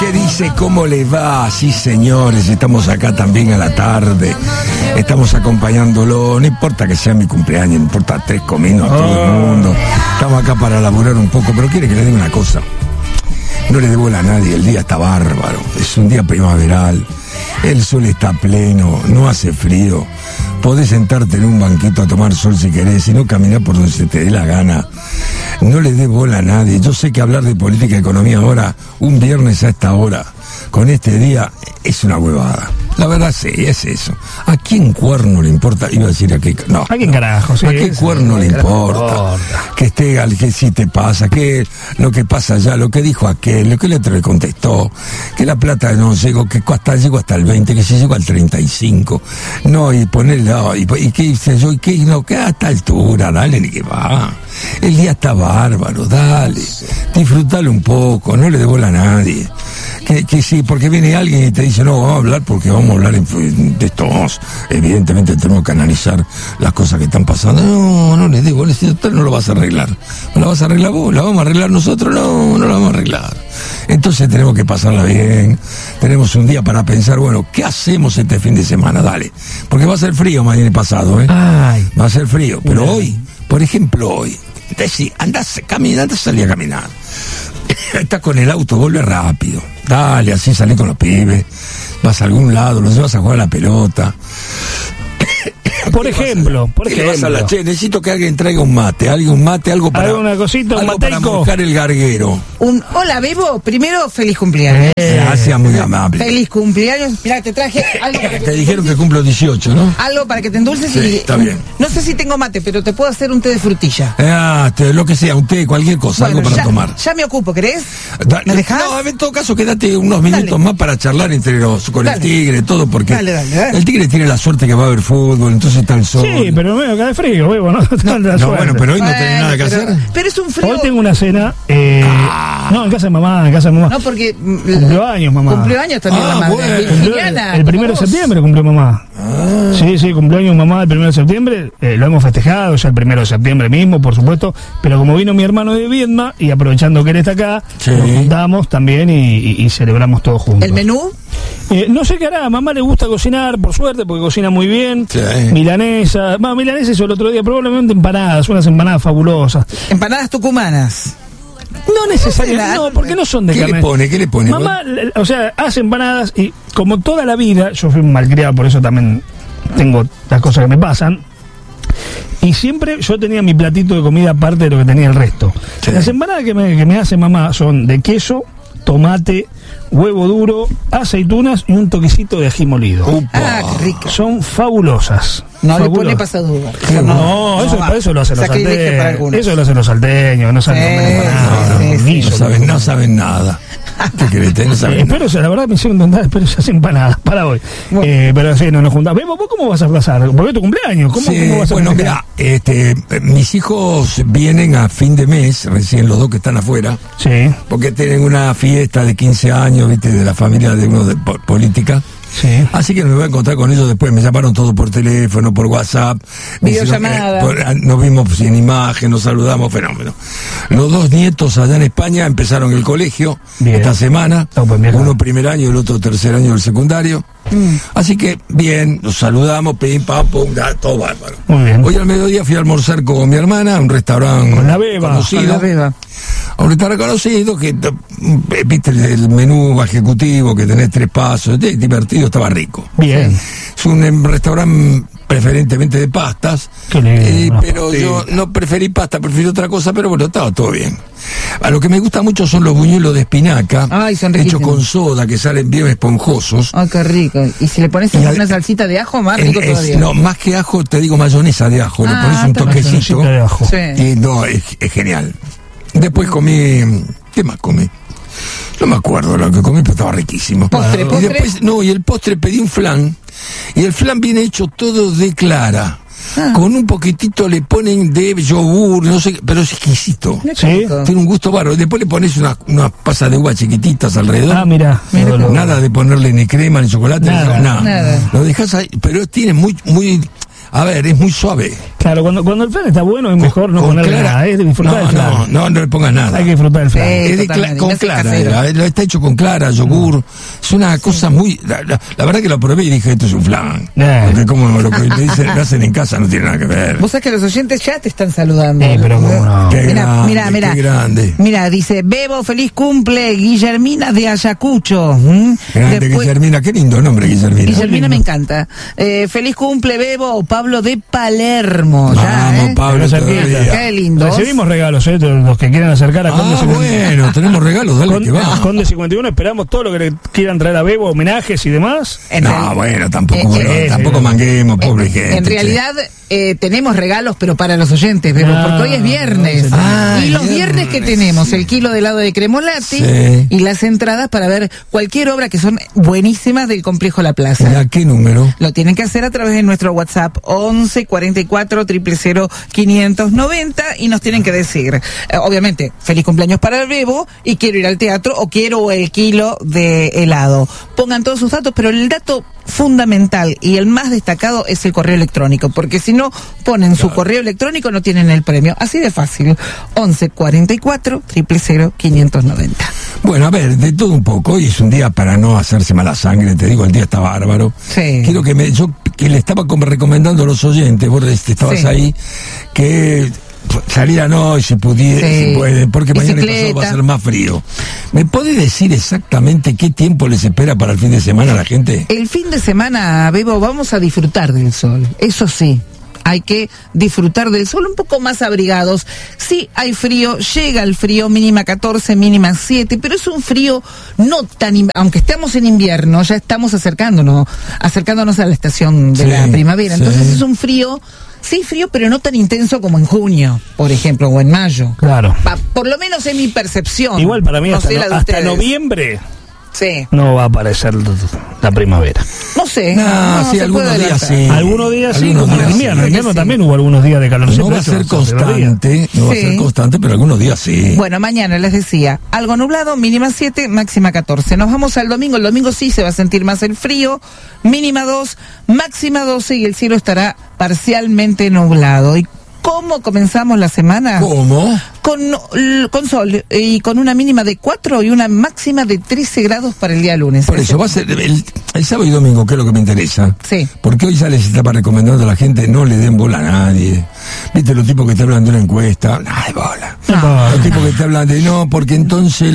¿Qué dice? ¿Cómo le va? Sí, señores, estamos acá también a la tarde. Estamos acompañándolo. No importa que sea mi cumpleaños, no importa 3 cominos a todo el mundo. Estamos acá para laburar un poco, pero quiere que le diga una cosa. No le dé bola a nadie, el día está bárbaro. Es un día primaveral. El sol está pleno, no hace frío. Podés sentarte en un banquito a tomar sol si querés, y no caminar por donde se te dé la gana. No le dé bola a nadie. Yo sé que hablar de política y economía ahora, un viernes a esta hora, con este día, es una huevada. La verdad sí, es eso. ¿A quién cuerno le importa? Iba a decir a qué... No. ¿A quién carajo? Sí, ¿a qué cuerno le importa? Que esté al que sí te pasa, que lo que pasa allá, lo que dijo aquel, lo que el otro le contestó, que la plata no llegó, que llegó hasta el 20, que se llegó al 35. No, y ponerla, y qué hice yo, y qué, no, que a esta altura, dale, ni que va. El día está bárbaro, dale. Disfrutalo un poco, no le dé bola a nadie. Que sí, porque viene alguien y te dice, no, vamos a hablar porque vamos a hablar de estos. Evidentemente tenemos que analizar las cosas que están pasando. No le dé bola, si no lo vas a arreglar. ¿No la vas a arreglar vos? ¿La vamos a arreglar nosotros? No la vamos a arreglar. Entonces tenemos que pasarla bien. Tenemos un día para pensar, bueno, ¿qué hacemos este fin de semana? Dale. Porque va a ser frío mañana y pasado, ¿eh? Ay. Va a ser frío. Pero hoy, por ejemplo, hoy, andás caminando, salí a caminar. Estás con el auto, vuelve rápido. Dale, así salí con los pibes. Vas a algún lado, los llevas a jugar a la pelota. Por ejemplo. Vas a la necesito que alguien traiga un mate, algo para... ¿Alguna cosita, un mateico? Para mojar el garguero. Hola, Bebo. Primero, feliz cumpleaños. Gracias, muy amable. Feliz cumpleaños. Mirá, te traje algo para que te dijeron que cumplo 18, ¿no? Algo para que te endulces. Sí, y... está bien. No sé si tengo mate, pero te puedo hacer un té de frutilla. Lo que sea, un té, cualquier cosa, bueno, algo para tomar. Ya me ocupo, ¿querés? ¿Me dejás? No, en todo caso, quédate unos minutos más para charlar con el Tigre, todo, porque dale. El Tigre tiene la suerte que va a haber fútbol, entonces está el sol. Sí, pero medio cae frío, Bebo, ¿no? Bueno, pero hoy no tenés nada que hacer. Pero es un frío. Hoy tengo una cena, no, en casa de mamá. No, porque... Cumplió años, mamá. Cumplió años también la madre. Bueno. El 1 de septiembre cumplió mamá. Sí, cumplió años mamá el 1 de septiembre. Lo hemos festejado ya el 1 de septiembre mismo, por supuesto. Pero como vino mi hermano de Viedma, y aprovechando que él está acá, nos juntamos también y celebramos todos juntos. ¿El menú? No sé qué hará. A mamá le gusta cocinar, por suerte, porque cocina muy bien. Sí. Milanesa. Milanesa hizo el otro día, probablemente empanadas, unas empanadas fabulosas. Empanadas tucumanas. No necesariamente, no, porque no son de carne. ¿Qué le pone? Mamá, o sea, hace empanadas y como toda la vida, yo fui malcriado, por eso también tengo las cosas que me pasan. Y siempre yo tenía mi platito de comida aparte de lo que tenía el resto. Sí. Las empanadas que me hace mamá son de queso, tomate, huevo duro, aceitunas y un toquecito de ají molido. Qué rico. Son fabulosas. No le pone pasaduda. Eso lo hacen los salteños. Eso lo hacen los salteños, no saben no saben nada. ¿Qué crees? No saben nada. La verdad me hicieron tontar, espero esas empanadas para hoy. Bueno. Pero sí, no nos juntamos. ¿Vos cómo vas a pasar? Porque es tu cumpleaños. ¿Cómo vas a Bueno, mira, mis hijos vienen a fin de mes, recién los dos que están afuera. Sí. Porque tienen una fiesta de 15 años, ¿viste? De la familia de uno de política. Sí. Así que me voy a encontrar con ellos después. Me llamaron todos por teléfono, por WhatsApp. Videollamada. Nos vimos sin imagen, nos saludamos, fenómeno. Los dos nietos allá en España empezaron el colegio esta semana. Uno primer año y el otro tercer año del secundario. Así que, bien, nos saludamos, pim, pam, pum, todo bárbaro. Muy bien. Hoy al mediodía fui a almorzar con mi hermana a un restaurante con la Beba, conocido. A un restaurante conocido que, viste, el menú ejecutivo, que tenés 3 pasos, divertido, estaba rico. Bien. Es un restaurante preferentemente de pastas, pero yo no preferí pasta, prefiero otra cosa, pero bueno, estaba todo bien. A lo que me gusta mucho son los buñuelos de espinaca, hechos con soda, que salen bien esponjosos. ¡Ay, qué rico! Y si le pones una salsita de ajo, más rico todavía. No, más que ajo, te digo mayonesa de ajo, le pones un toquecito. De ajo. Sí. Y no, es genial. Después comí... ¿Qué más comí? No me acuerdo lo que comí, pero estaba riquísimo. ¿Postre? Y después, y el postre pedí un flan. Y el flan viene hecho todo de clara. Con un poquitito le ponen de yogur, no sé, pero es exquisito. ¿Sí? Tiene un gusto bárbaro. Después le pones unas pasas de uva chiquititas alrededor. Mira. Nada de ponerle ni crema ni chocolate. Nada. Lo dejas ahí, pero tiene muy a ver, es muy suave. Claro, cuando el flan está bueno es mejor no ponerle nada, es de disfrutar del flan. No le pongas nada. Hay que disfrutar del flan. Es de con clara, está hecho con clara, yogur. Es una cosa muy... La verdad que lo probé y dije, esto es un flan. Porque como lo que me dicen, lo hacen en casa no tiene nada que ver. Vos sabés que los oyentes ya te están saludando. Pero cómo no. Mira. Qué grande. Mira, dice, Bebo, feliz cumple, Guillermina de Ayacucho. Grande Guillermina, qué lindo nombre, Guillermina. Guillermina me encanta. Feliz cumple, Bebo, Pablo de Palermo. Vamos, Pablo, qué lindo. Recibimos regalos, los que quieran acercar a Conde 51. Bueno, tenemos regalos, dale que va. Conde 51, esperamos todo lo que le quieran traer a Bebo, homenajes y demás. Bueno, tampoco manguemos, pobre gente. En realidad tenemos regalos, pero para los oyentes, Bebo, porque hoy es viernes. Y los viernes que tenemos, el kilo de helado de Cremolati y las entradas para ver cualquier obra que son buenísimas del Complejo La Plaza. ¿A qué número? Lo tienen que hacer a través de nuestro WhatsApp 11 44 000 590 y nos tienen que decir, obviamente, feliz cumpleaños para el Bebo y quiero ir al teatro o quiero el kilo de helado. Pongan todos sus datos, pero el dato fundamental y el más destacado es el correo electrónico, porque si no ponen su correo electrónico no tienen el premio. Así de fácil. 11 44 000 590. Bueno, a ver, de todo un poco. Hoy es un día para no hacerse mala sangre, te digo, el día está bárbaro. Sí. Quiero yo que le estaba recomendando a los oyentes, vos estabas ahí, que salieran hoy si puede, porque mañana pasado va a ser más frío. ¿Me podés decir exactamente qué tiempo les espera para el fin de semana a la gente? El fin de semana, Bebo, vamos a disfrutar del sol, eso sí. Hay que disfrutar del sol un poco más abrigados. Sí, hay frío, llega el frío, mínima 14, mínima 7, pero es un frío no tan... Aunque estemos en invierno, ya estamos acercándonos a la estación de la primavera. Entonces es un frío... Sí, frío, pero no tan intenso como en junio, por ejemplo, o en mayo. Claro. Por lo menos es mi percepción. Igual para mí hasta noviembre no va a aparecer la primavera. No sé. Sí, algunos días sí. Algunos días sí, como en invierno. En invierno también hubo algunos días de calor. No va a ser constante, pero algunos días sí. Bueno, mañana les decía, algo nublado, mínima 7, máxima 14. Nos vamos al domingo. El domingo sí se va a sentir más el frío, mínima 2, máxima 12 y el cielo estará parcialmente nublado. ¿Y cómo comenzamos la semana? ¿Cómo? Con sol y con una mínima de 4 y una máxima de 13 grados para el día lunes. Por eso va a ser el sábado y domingo, que es lo que me interesa. Sí. Porque hoy ya les estaba recomendando a la gente, no le den bola a nadie. ¿Viste los tipos que te hablan de una encuesta? Nada de bola. Los tipos que te hablan de porque entonces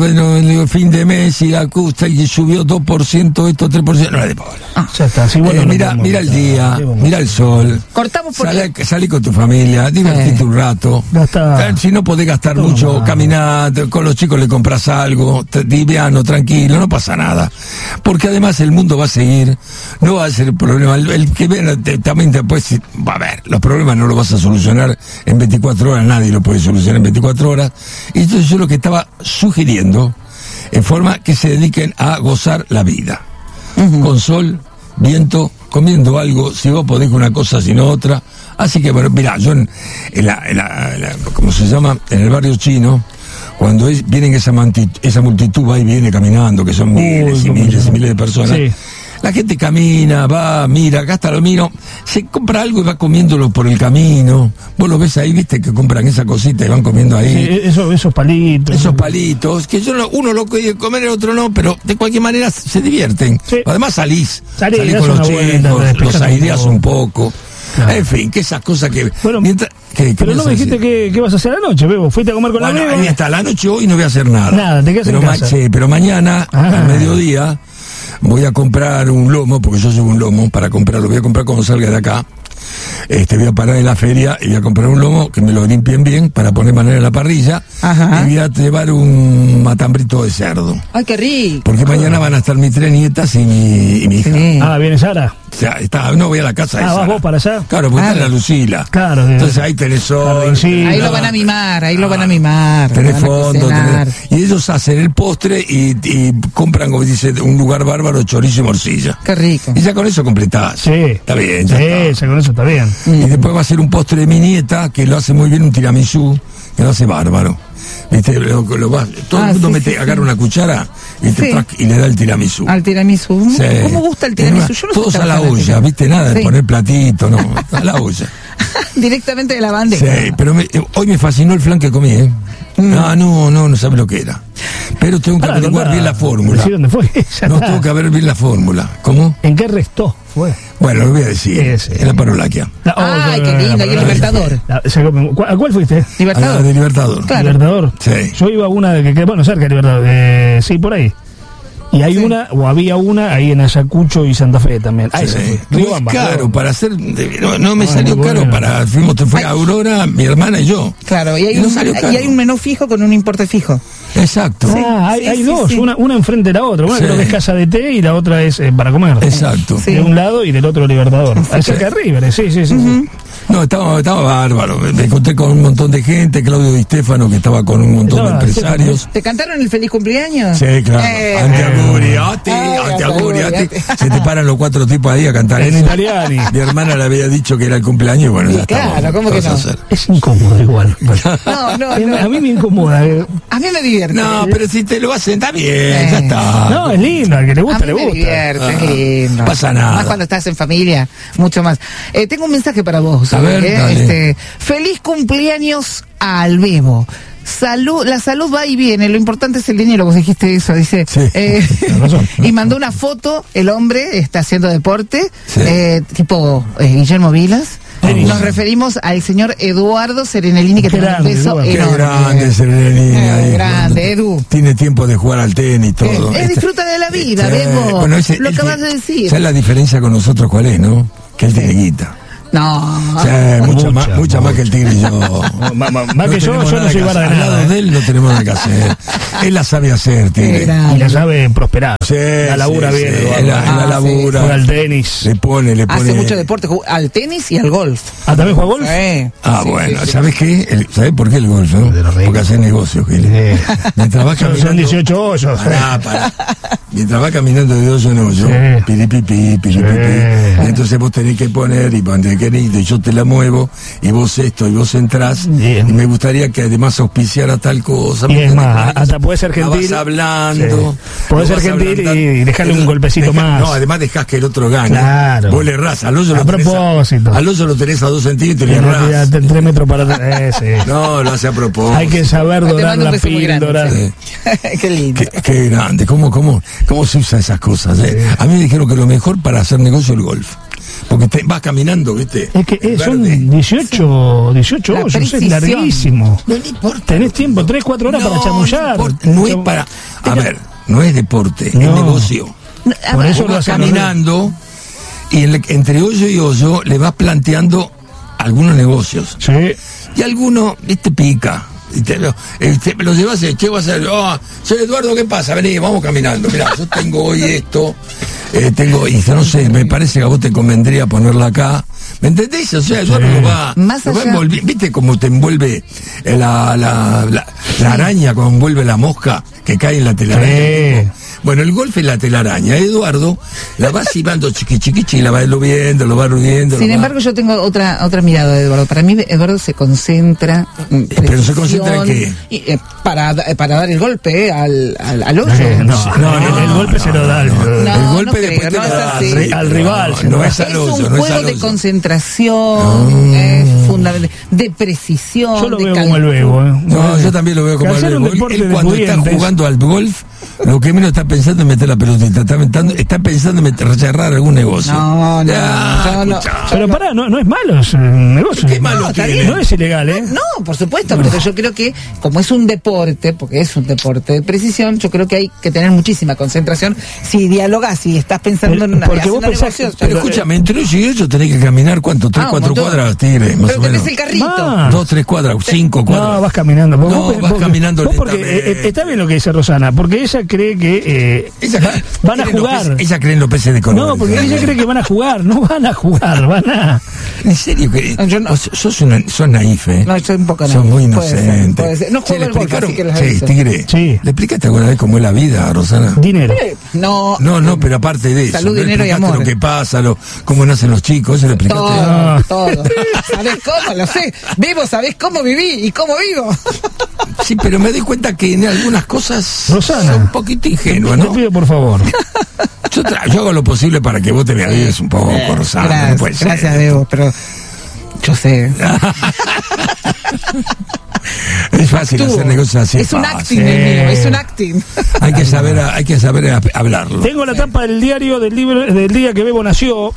el fin de mes y la custa y subió 2%, esto 3%, no le den bola. Ya está, sí, bueno, mira el día, mira el sol. Cortamos por salí con tu familia, divertite un rato. Si no podés gastar mucho, caminar, con los chicos le compras algo, liviano, tranquilo, no pasa nada. Porque además el mundo va a seguir, no va a ser problema. El que viene también después va a ver, los problemas no los vas a solucionar en 24 horas, nadie lo puede solucionar en 24 horas. Y entonces yo lo que estaba sugiriendo, en forma que se dediquen a gozar la vida. Con sol, viento, comiendo algo, si vos podés una cosa, si no otra. Así que, bueno, mirá, yo ¿cómo se llama? En el barrio chino, cuando vienen esa multitud va y viene caminando, que son miles y miles y miles de personas, la gente camina, va, mira, gasta lo mismo, se compra algo y va comiéndolo por el camino. Vos lo ves ahí, viste, que compran esa cosita y van comiendo ahí. Sí, esos palitos. Esos palitos, que uno lo quiere comer, el otro no, pero de cualquier manera se divierten. Sí. Además salís con los chicos, los aireás un poco. Claro. En fin, que esas cosas que... Bueno, pero no me dijiste qué vas a hacer anoche, Bebo. ¿Fuiste a comer con la Bebo? Ahí está, la noche hoy no voy a hacer nada. Nada, te quedas en casa. Sí, pero mañana, al mediodía, voy a comprar un lomo, porque yo llevo un lomo para comprarlo. Voy a comprar cuando salga de acá. Voy a parar en la feria y voy a comprar un lomo que me lo limpien bien para poner manera en la parrilla. Y voy a llevar un matambrito de cerdo. ¡Ay, qué rico! Porque mañana van a estar mis 3 nietas y mi hija. Sí. ¿Viene Sara? No voy a la casa de Sara. ¿Vas vos para allá? Claro, porque está en la Lucila. Claro. Entonces ahí tenés sol. Ahí lo van a mimar, Tenés fondo. Y ellos hacen el postre y compran, como dice, un lugar bárbaro, chorizo y morcilla. Qué rico. Y ya con eso completás. Sí. Está bien, ya con eso está bien. Y después va a ser un postre de mi nieta, que lo hace muy bien, un tiramisú, que lo hace bárbaro. ¿Viste? Todo el mundo agarra una cuchara y le da el tiramisú. Al tiramisú. Sí. ¿Cómo gusta el tiramisú? Yo no todos soy a la olla, fanática. ¿viste? Nada de Sí. poner platito, no, a la olla. Directamente de la bandeja. Sí, pero hoy me fascinó el flan que comí, ¿eh? No sabe lo que era. Pero tengo que Pará, averiguar contá, bien la fórmula. decí dónde fue. Ya No, está. tengo que ver bien la fórmula. ¿Cómo? ¿En qué restó? Fue. Bueno, lo voy a decir. En la Parolaquia. Ay, qué linda, y el Libertador. ¿A cuál fuiste? A la Libertador. de Libertador. Claro. ¿Libertador? Sí. Yo iba a una que queda, bueno, cerca de Libertador. Sí, por ahí. Y hay una, o había una, ahí en Ayacucho y Santa Fe también. Ah, esa Sí. fue. Muy Riobamba, caro Riobamba. para hacer. No me Ah, salió muy caro bueno. para. Fue Aurora, mi hermana y yo. Claro, y hay, no salió caro. y hay un menú fijo con un importe fijo. Exacto. Hay sí, dos, sí. Una enfrente de la otra. Una Sí. creo que es casa de té y la otra es para comer. Exacto. Sí. De un lado y del otro Libertador. Cerca de River, sí. No, estaba bárbaro. Me encontré con un montón de gente, Claudio Di Stefano, que estaba con un montón de No, empresarios. ¿Te cantaron el feliz cumpleaños? Sí, claro. Ante Ay, Aguriati. Se te paran los 4 tipos ahí a cantar. En italiani. Mi hermana le había dicho que era el cumpleaños y bueno, Sí, ya claro, estamos. ¿cómo que ¿Qué vas a no? hacer? Es incómodo igual. No. A mí me incomoda. A mí me divierte. No, pero si te lo hacen, está bien, ya está. No, es lindo, al que le A gusta, mí le me gusta. divierte, es lindo. Pasa nada. Más cuando estás en familia, mucho más. Tengo un mensaje para vos. A ver, dale. Feliz cumpleaños al Bebo. La salud va y viene, lo importante es el dinero, vos dijiste eso, dice. Sí, tenés razón. Y mandó una foto, el hombre está haciendo deporte, Sí. tipo Guillermo Vilas. Bueno. Nos referimos al señor Eduardo Serenellini, que Qué te manda un grande, beso Eduardo. Qué enorme. grande Serenini ahí. Grande, Edu. Tiene tiempo de jugar al tenis y todo. Disfruta de la vida, Sí. Bebo. Bueno, Lo acabas de decir. ¿Sabes la diferencia con nosotros cuál es, no? Que él tiene guita. No. Sí, mucha más que el tigre y yo. Más que yo tenemos no nada soy que vara de hacer. Al nada. lado de él no tenemos nada que hacer. Él la sabe hacer, tigre. Y la sabe prosperar. Sí, La labura sí, bien, sí. Eduardo. La labura. Juega al tenis. Le pone. Hace mucho deporte, al tenis y al golf. Ah, ¿también juega golf? Sí. Bueno, ¿sabes qué? ¿Sabes por qué el golf? No? De los ricos. Porque hace negocios, Gil. Mientras vas Son caminando. 18 hoyos. Pará. Mientras vas caminando de hoyo en hoyo, Sí. piripipi. Entonces vos tenés que poner y poner querido, y yo te la muevo, y vos esto, y vos entrás. Bien. Y me gustaría que además auspiciara tal cosa. Y ¿me es entendés? más, Por ahí hasta puede ser la gentil. Vas hablando. Sí. Podés lo ser vas gentil ablandando. y dejarle un golpecito más. No, además dejás que el otro gane. Claro. Vos le errás, al hoyo A lo tenés propósito. al hoyo lo tenés a 2 centímetros y le errás. 3 metros para atrás. Sí. No, lo hace a propósito. Hay que saber Te dorar mando un la beso muy grande, píldora. sí. Qué lindo. Qué grande, ¿cómo se usan esas cosas? A mí me dijeron que lo mejor para hacer negocio es el golf. Porque vas caminando, ¿viste? Es que El son verde. 18 La hoyos, es precisión. larguísimo. No le importa. Tenés tiempo, 3-4 horas para chamullar. No es para. A ver, no es deporte, es No. negocio. Por eso Vos lo vas hacen caminando y entre hoyo y hoyo le vas planteando algunos negocios. Sí. Y alguno, viste, pica. Y te lo llevas, che, vas a che, Eduardo, ¿qué pasa? Vení, vamos caminando. Mirá, yo tengo hoy esto, y no sé, me parece que a vos te convendría ponerla acá. ¿Me entendés? O sea, Eduardo lo va Más allá. ¿Viste cómo te envuelve la araña, como envuelve la mosca que cae en la telaraña? Sí. Bueno, el golf es la telaraña. Eduardo la va silbando chiqui, la va viendo, lo va rudiendo. Sin embargo, yo tengo otra mirada de Eduardo. Para mí, Eduardo se concentra. ¿Pero se concentra en qué? Para dar el golpe al hoyo. El golpe se lo da el golpe creo, después te no lo es da así. al rival. No es al Es hoyo, un no es juego al de hoyo. concentración, es fundamental, de precisión. Yo lo de veo como el Bebo. No, yo también lo veo como Hacer el un Bebo. deporte Él de cuando está pudientes. jugando al golf, lo que menos está pensando es meter la pelotita, está pensando en cerrar algún negocio. No, Escuchá. Pero pará, no es malo, es un negocio. ¿Qué malo está tiene? bien. No es ilegal, ¿eh? No, por supuesto, pero yo creo que como es un deporte, porque es un deporte de precisión, yo creo que hay que tener muchísima concentración. Si dialogas, si estás pensando en Porque vos haciendo pensás negocios, que- Pero escúchame, entre hoyo y hoyo tenés que caminar, ¿cuánto? 3, un 4 montón. cuadras, tigre, más pero o menos. tenés el carrito. Ah. 2, 3 cuadras, 5 cuadras. No, vas caminando. No, vas caminando porque lentamente. está bien lo que dice Rosana, porque ella cree que van a jugar. Ella cree en los peces de color. No, porque ella cree que van a jugar, no van a jugar, van a... En serio, que sos naif, ¿eh? No, soy un poco naif. Sos muy inocente. Puede ser. No juego el golf, así que lo sí, Tigre. Sí. ¿Le explicaste alguna vez cómo es la vida, Rosana? Dinero. No, pero aparte de eso. Salud, dinero y amor. Lo que pasa, cómo nacen los chicos, ¿se le explicaste? Todo. ¿Sabés cómo? Lo sé. Vivo, ¿sabés cómo viví y cómo vivo? Sí, pero me doy cuenta que en algunas cosas Rosana, son un poquito ingenuo, ¿no? Te pido, por favor. Yo hago lo posible para que vos te me ayudes un poco, Rosana. Gracias, No puede ser. gracias, Bebo, pero yo sé. Es fácil hacer negocios así. Es un acting, es un acting. Hay que saber hablarlo. Tengo la tapa del diario del libro del día que Bebo nació.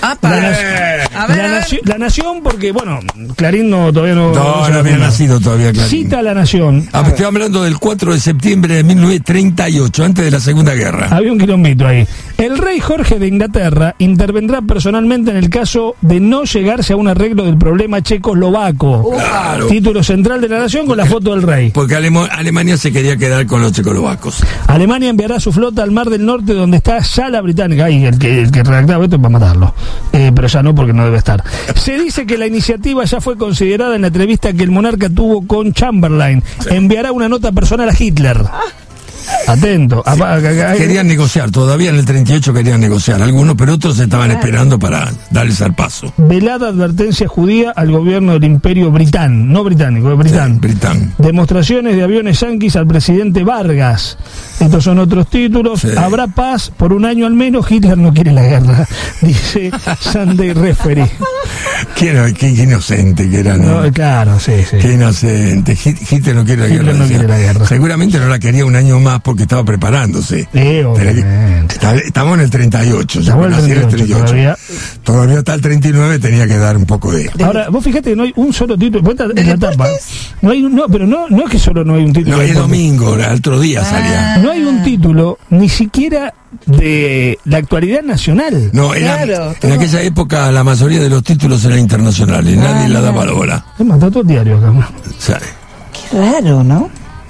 La Nación, porque, bueno, Clarín todavía no había nacido todavía Clarín. Cita La Nación. Estoy hablando del 4 de septiembre de 1938, antes de la Segunda Guerra. Había un quilombito ahí. El rey Jorge de Inglaterra intervendrá personalmente en el caso de no llegarse a un arreglo del problema checoslovaco. Claro. Título central de La Nación con la foto del rey. Porque Alemania se quería quedar con los checoslovacos. Alemania enviará su flota al Mar del Norte, donde está ya la británica. Ahí, el que redactaba esto es para matarlo. Pero ya no, porque no debe estar. Se dice que la iniciativa ya fue considerada en la entrevista que el monarca tuvo con Chamberlain. Sí. Enviará una nota personal a Hitler. Atento. Sí. Querían negociar, todavía en el 38 querían negociar algunos, pero otros estaban esperando para darles al paso. Velada advertencia judía al gobierno del Imperio Britán, no británico, Britán. Sí, Britán. Demostraciones de aviones yanquis al presidente Vargas. Estos son otros títulos. Sí. Habrá paz por un año al menos. Hitler no quiere la guerra, dice Sunday Referee. Qué inocente que era, ¿no? Claro, sí. Qué inocente. Hitler no quiere la guerra. No quiere la guerra. Seguramente no la quería un año más porque estaba preparándose. Estamos en el 38. Estamos en el 38. Todavía hasta el 39 tenía que dar un poco de... Ahora, vos fíjate que no hay un solo título. En la tapa. No es que solo no hay un título. No, es domingo, el otro día salía. No hay un título, ni siquiera de la actualidad nacional. No, en aquella época la mayoría de los títulos eran internacionales, nadie la daba la bola. Es más, está todo el diario acá. ¿Sabe? Qué raro, ¿no?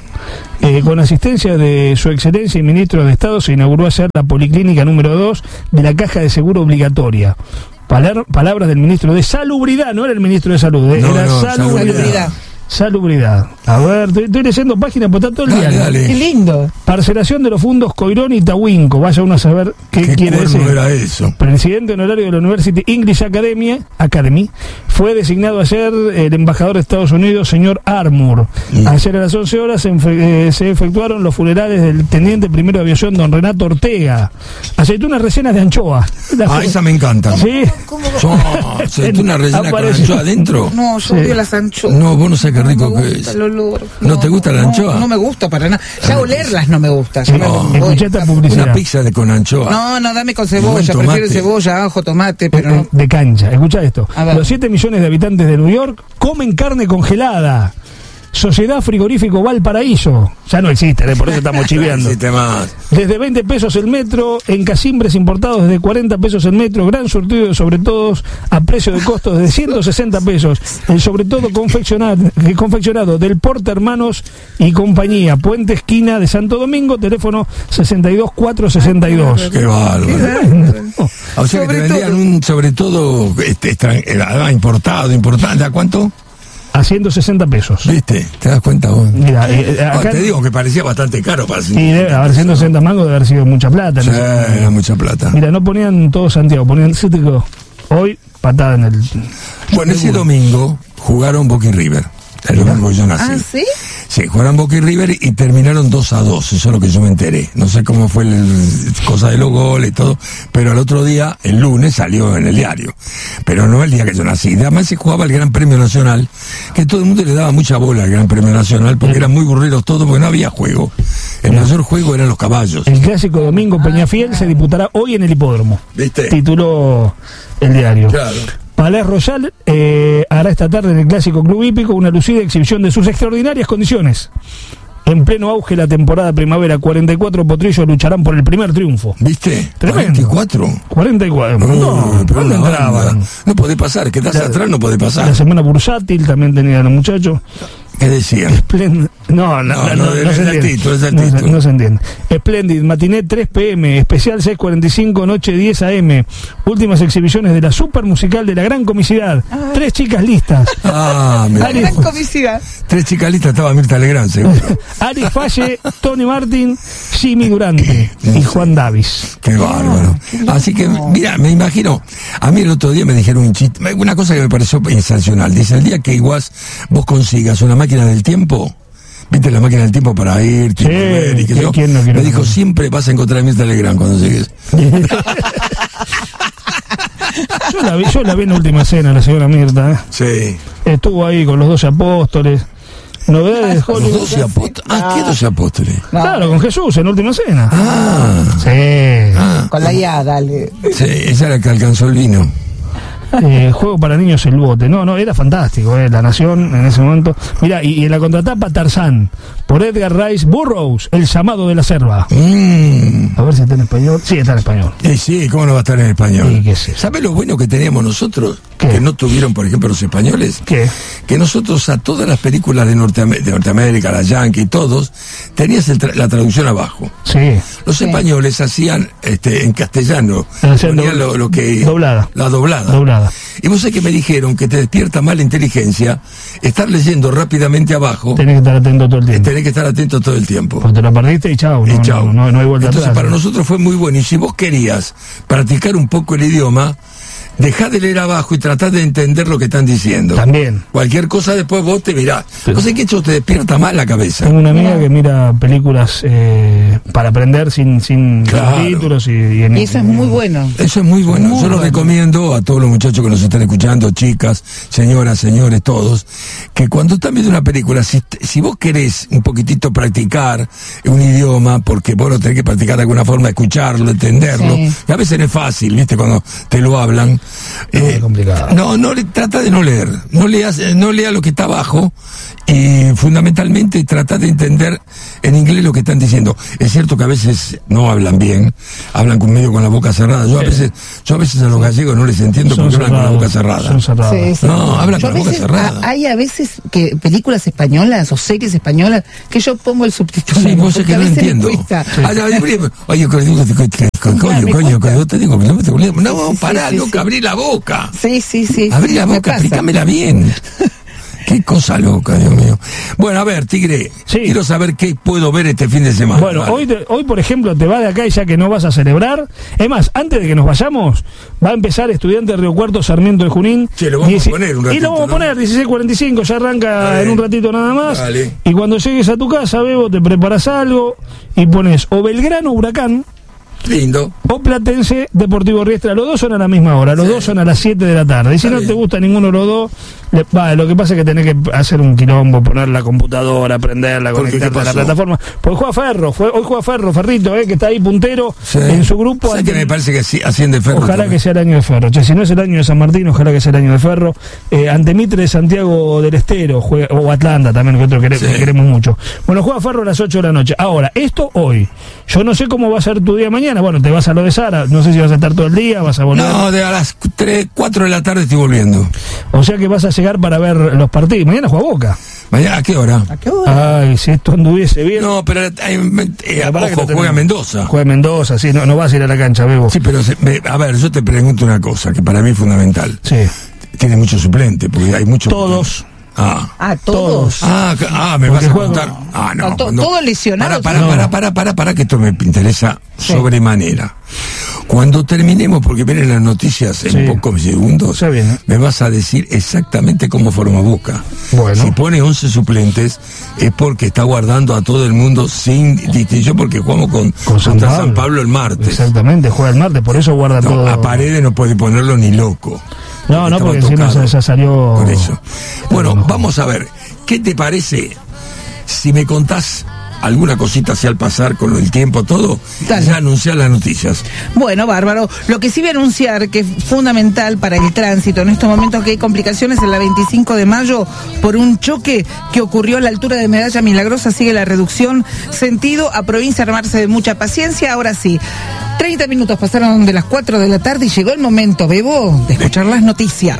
Con asistencia de su excelencia y ministro de Estado se inauguró ayer la policlínica número 2 de la Caja de Seguro Obligatoria. Palabras del ministro de Salubridad, no era el ministro de Salud, era Salubridad. Salubridad. A ver, estoy leyendo páginas, pues está todo el día. Dale. Qué lindo. Parcelación de los fondos Coirón y Tahuinco. Vaya uno a saber qué quiere decir. Era eso? Presidente honorario de la University English Academy fue designado ayer el embajador de Estados Unidos, señor Armour. Ayer a las 11 horas se efectuaron los funerales del teniente primero de aviación, don Renato Ortega. Aceitunas rellenas de anchoa. Esa me encanta. Sí. Aceitunas rellenas con anchoa adentro. No, yo odio las anchoas. No, vos no sabés qué rico que es. ¿No te gusta la anchoa? No me gusta para nada. Ya olerlas no me gusta. Escuché esta publicidad. Una pizza con anchoa. No, dame con cebolla. Prefiero cebolla, ajo, tomate, pero no. De cancha. Escucha esto. Los 7 millones de habitantes de New York comen carne congelada. Sociedad Frigorífico Valparaíso. Ya no existe, por eso estamos chiveando. No existe más. Desde 20 pesos el metro, en casimbres importados desde 40 pesos el metro, gran surtido de sobre todos a precio de costos de 160 pesos. El sobre todo confeccionado del Porta Hermanos y Compañía, Puente Esquina de Santo Domingo, teléfono 62462. Qué bárbaro. O sea que te vendían un sobre todo importado, importante. ¿A cuánto? A 160 pesos. ¿Viste? ¿Te das cuenta vos? Mira, acá te digo que parecía bastante caro para sí, debe haber 160 mangos, debe haber sido mucha plata. Sí, era mucha plata. Mira, no ponían todo Santiago, ponían Cítrico. Hoy, patada en el... Bueno, ese domingo jugaron Boca y River. El domingo yo nací. ¿Ah, sí? Sí, jugaron Boca y River y terminaron 2-2, eso es lo que yo me enteré. No sé cómo fue cosa de los goles y todo, pero el otro día, el lunes, salió en el diario. Pero no el día que yo nací. Además se jugaba el Gran Premio Nacional, que todo el mundo le daba mucha bola al Gran Premio Nacional, porque eran muy burreros todos, porque no había juego. El mayor juego eran los caballos. El clásico domingo Peñafiel se disputará hoy en el hipódromo. ¿Viste? Tituló el diario. Claro. Palais Royal hará esta tarde en el Clásico Club Hípico una lucida exhibición de sus extraordinarias condiciones. En pleno auge la temporada primavera, 44 potrillos lucharán por el primer triunfo. ¿Viste? Tremendo. 44. ¿Dónde entraban? No podés pasar, quedás atrás, no podés pasar. La semana bursátil también tenían los muchachos. ¿Qué decía? No se entiende. No se entiende. Splendid, matiné 3 p.m., especial 6:45, noche 10 a.m. Últimas exhibiciones de la super musical de la gran comicidad. 3 chicas listas. La gran comicidad. 3 chicas listas, estaba Mirta Legrand, seguro. Ari Falle, Tony Martin, Jimmy Durante y Juan Davis. Qué bárbaro. Así que, mira, me imagino, a mí el otro día me dijeron un chiste, una cosa que me pareció sensacional. Dice, el día que igual vos consigas una máquina del tiempo, viste la máquina del tiempo para ir, volver y que yo, me dijo, siempre vas a encontrar a Mirta Legrand cuando llegues. Yo la vi en la última cena, la señora Mirta. Sí. Estuvo ahí con los 12 apóstoles. Novedades de Hollywood. ¿Los 12 apóstoles? ¿Qué 12 apóstoles? Claro, con Jesús en la última cena. Sí. Con la IA, dale. Sí, esa era la que alcanzó el vino. Juego para niños el bote. No, era fantástico, La Nación en ese momento. Mirá, y en la contratapa Tarzán, por Edgar Rice Burroughs, El llamado de la selva. A ver si está en español. Sí, está en español. Sí, ¿cómo no va a estar en español? ¿Qué es eso? ¿Sabes lo bueno que teníamos nosotros? ¿Qué? Que no tuvieron, por ejemplo, los españoles. ¿Qué? Que nosotros a todas las películas de Norteamérica, la Yankee, todos, tenías la traducción abajo. Sí. Los españoles hacían en castellano, ponían lo que... Doblada. La doblada. Y vos sabés que me dijeron que te despierta más la inteligencia estar leyendo rápidamente abajo. Tenés que estar atento todo el tiempo. Tenés que estar atento todo el tiempo. Porque te la perdiste y chau. No hay vuelta atrás. Entonces para nosotros fue muy bueno. Y si vos querías practicar un poco el idioma, dejá de leer abajo y tratá de entender lo que están diciendo. También. Cualquier cosa después vos te mirás. Vos sabés que eso te despierta más la cabeza. Tengo una amiga que mira películas para aprender sin subtítulos y eso es muy bueno. Eso es muy bueno. Yo lo recomiendo a todos los muchachos que nos están escuchando, chicas, señoras, señores, todos, que cuando están viendo una película, si vos querés un poquitito practicar un idioma, porque vos lo tenés que practicar de alguna forma, escucharlo, entenderlo, y a veces no es fácil, ¿viste? Cuando te lo hablan. Es complicado. Trata de no leer. No lea lo que está abajo y fundamentalmente trata de entender en inglés lo que están diciendo. Es cierto que a veces no hablan bien, hablan medio con la boca cerrada. Yo a veces a los gallegos no les entiendo porque hablan con la boca cerrada. Son cerrados. Sí. No, hablan con la boca cerrada. Hay a veces que películas españolas o series españolas que yo pongo el subtítulo. Sí, vos es que no entiendo. Oye, coño, cuando te digo, no, pará, loca, abrí la boca. Sí. Abrí la boca, explícamela bien. Qué cosa loca, Dios mío. Bueno, a ver, Tigre, quiero saber qué puedo ver este fin de semana. Bueno, hoy por ejemplo, te vas de acá y ya que no vas a celebrar. Es más, antes de que nos vayamos, va a empezar Estudiante de Río Cuarto, Sarmiento de Junín. Sí, lo vamos a poner un ratito. Y lo vamos a poner, 16:45, ya arranca en un ratito nada más. Dale. Y cuando llegues a tu casa, Bebo, te preparas algo y pones o Belgrano Huracán. Lindo. O Platense Deportivo Riestra. Los dos son a la misma hora, los dos son a las 7 de la tarde. Y si no te gusta ninguno de los dos, lo que pasa es que tenés que hacer un quilombo, poner la computadora, prenderla, conectarte a la plataforma. Porque juega Ferro, hoy juega Ferrito, que está ahí puntero en su grupo. ¿Sabes que me parece que asciende Ferro? Ojalá también que sea el año de Ferro. Si no es el año de San Martín, ojalá que sea el año de Ferro. Ante Mitre de Santiago del Estero, o Atlanta también, que nosotros queremos mucho. Bueno, juega Ferro a las 8 de la noche. Ahora, esto hoy. Yo no sé cómo va a ser tu día mañana. Bueno, te vas a lo de Sara. No sé si vas a estar todo el día, vas a volver. No, a las 3, 4 de la tarde estoy volviendo. O sea que vas a llegar para ver los partidos. Mañana juega Boca. ¿Mañana a qué hora? ¿A qué hora? Ay, si esto anduviese bien. No, pero ojo, juega Mendoza. Juega Mendoza, sí, no vas a ir a la cancha, Bebo. Sí, pero a ver, yo te pregunto una cosa que para mí es fundamental. Sí. Tiene mucho suplente, porque hay muchos. Todos. Todos. Me vas a contar. No. Todos lesionados. Para, que esto me interesa sobremanera. Cuando terminemos, porque vienen las noticias en pocos segundos, me vas a decir exactamente cómo forma Boca. Bueno. Si pone 11 suplentes, es porque está guardando a todo el mundo sin distinción, porque jugamos contra San Pablo el martes. Exactamente, juega el martes, por eso guarda todo. A Paredes no puede ponerlo ni loco. No, porque si no ya salió. Por eso. Bueno, vamos a ver, ¿qué te parece si me contás alguna cosita así al pasar con el tiempo, todo? Dale. Ya anunciar las noticias. Bueno, bárbaro. Lo que sí voy a anunciar, que es fundamental para el tránsito en estos momentos, que hay complicaciones en la 25 de mayo por un choque que ocurrió a la altura de Medalla Milagrosa. Sigue la reducción sentido a provincia, armarse de mucha paciencia. Ahora sí, 30 minutos pasaron de las 4 de la tarde y llegó el momento, Bebo, de escuchar las noticias.